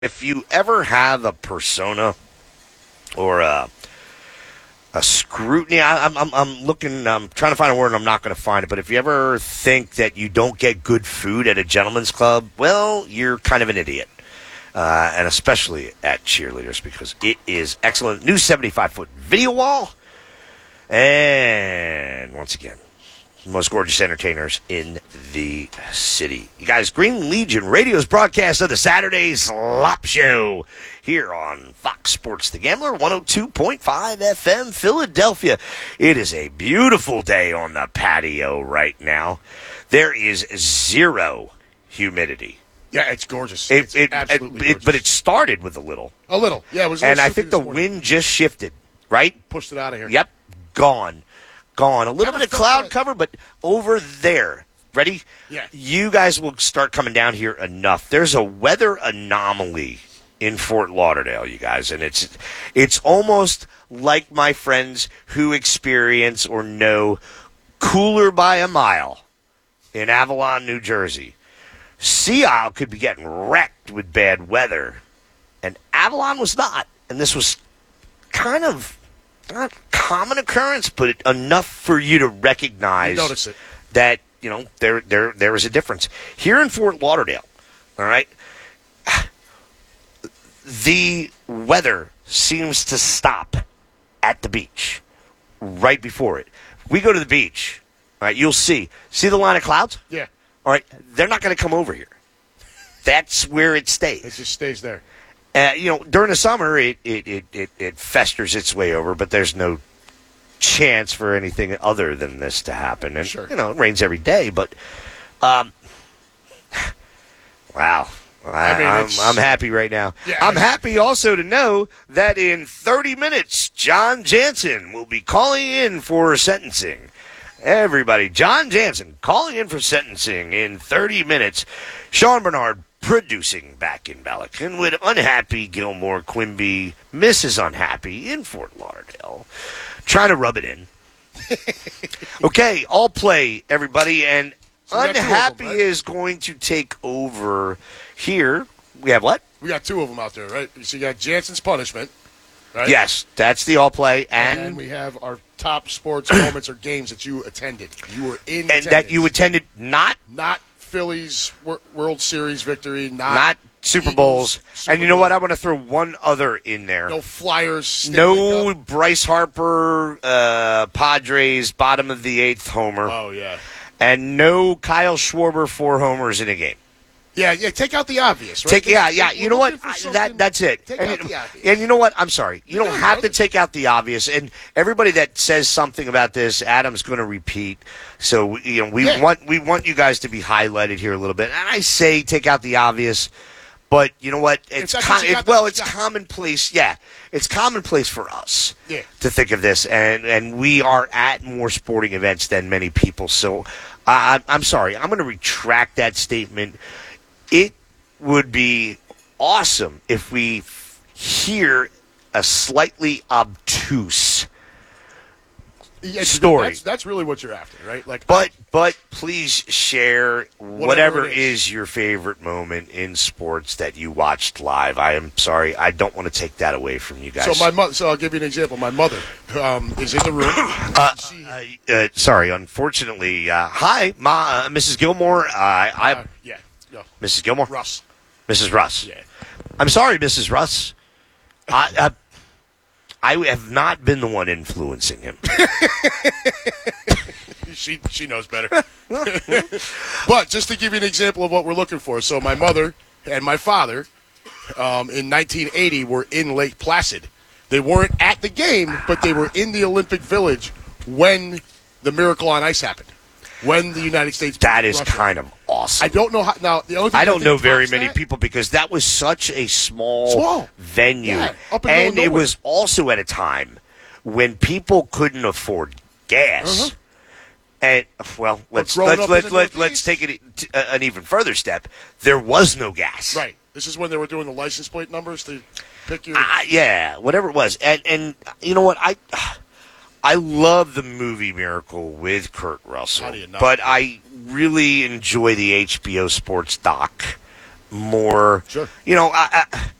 If you ever have a persona or a scrutiny, I'm looking, I'm trying to find a word and I'm not going to find it, but if you ever think that you don't get good food at a gentleman's club, well, you're kind of an idiot. And especially at Cheerleaders because it is excellent. New 75-foot video wall. And once again, the most gorgeous entertainers in the city. You guys, Green Legion Radio's broadcast of the Saturday Slop Show here on Fox Sports The Gambler, 102.5 FM, Philadelphia. It is a beautiful day on the patio right now. There is zero humidity. Yeah, it's gorgeous. It's absolutely gorgeous. But it started with a little. A little. Yeah, it was. And I think the wind just shifted, right? Pushed it out of here. Yep, gone. A little bit of cloud cover, but over there. Ready? Yeah. You guys will start coming down here enough. There's a weather anomaly in Fort Lauderdale, you guys, and it's almost like my friends who experience or know cooler by a mile in Avalon, New Jersey. Sea Isle could be getting wrecked with bad weather, and Avalon was not. And this was kind of not common occurrence, but enough for you to recognize notice it. That, there is a difference. Here in Fort Lauderdale, all right, the weather seems to stop at the beach right before it. We go to the beach, all right, you'll see the line of clouds? Yeah. All right, they're not going to come over here. That's where it stays. It just stays there. During the summer, it festers its way over, but there's no chance for anything other than this to happen. And, sure. It rains every day, but, wow. I'm happy right now. Yeah, I'm happy also to know that in 30 minutes, John Jansen will be calling in for sentencing. Everybody, John Jansen calling in for sentencing in 30 minutes. Sean Bernard producing back in Balakin with Unhappy Gilmore Quimby, Mrs. Unhappy in Fort Lauderdale. Trying to rub it in. Okay, all play, everybody. And so Unhappy them, right? is going to take over here. We have what? We got two of them out there, right? So you got Jansen's Punishment. Right? Yes, that's the all play. And we have our top sports moments or games that you attended. You were in and that you attended not Phillies World Series victory, not Super Bowls. And you know what? I want to throw one other in there. No Flyers. No Bryce Harper, Padres, bottom of the eighth homer. Oh, yeah. And no Kyle Schwarber 4 homers in a game. Yeah, take out the obvious, right? You know what? That's it. Take out the obvious. And you know what? I'm sorry. You don't have to take out the obvious. And everybody that says something about this, Adam's going to repeat. So we want you guys to be highlighted here a little bit. And I say take out the obvious, but you know what? It's commonplace. Yeah, it's commonplace for us to think of this, and we are at more sporting events than many people. So I'm sorry. I'm going to retract that statement. It would be awesome if we hear a slightly obtuse story. That's really what you're after, right? But please share whatever is your favorite moment in sports that you watched live. I am sorry, I don't want to take that away from you guys. So I'll give you an example. My mother is in the room. Sorry, unfortunately. Hi, Mrs. Gilmore. Mrs. Gilmore? Russ. Mrs. Russ. Yeah. I'm sorry, Mrs. Russ. I have not been the one influencing him. She knows better. But just to give you an example of what we're looking for. So my mother and my father in 1980 were in Lake Placid. They weren't at the game, but they were in the Olympic Village when the Miracle on Ice happened. When the United States that is Russia. Kind of awesome. I don't know how. Now, the only thing I don't know very many people because that was such a small venue. Yeah, and it was also at a time when people couldn't afford gas. Uh-huh. And, well, let's take it an even further step. There was no gas. Right. This is when they were doing the license plate numbers to pick your. Yeah, whatever it was. And you know what? I love the movie Miracle with Kurt Russell, but I really enjoy the HBO Sports doc more. Sure. You know,